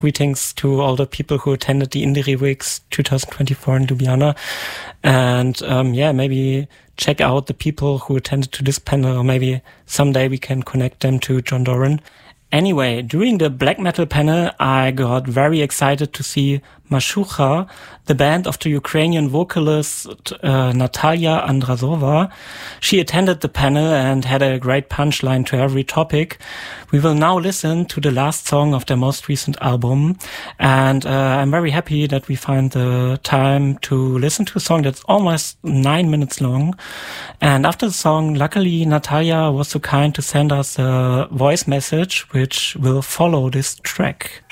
Greetings to all the people who attended the Indie Weeks 2024 in Ljubljana. And maybe check out the people who attended to this panel, or maybe someday we can connect them to John Doran. Anyway, during the black metal panel, I got very excited to see Mashucha, the band of the Ukrainian vocalist Natalia Andrazova. She attended the panel and had a great punchline to every topic. We will now listen to the last song of their most recent album, and I'm very happy that we find the time to listen to a song that's almost 9 minutes long. And after the song, luckily Natalia was so kind to send us a voice message which will follow this track.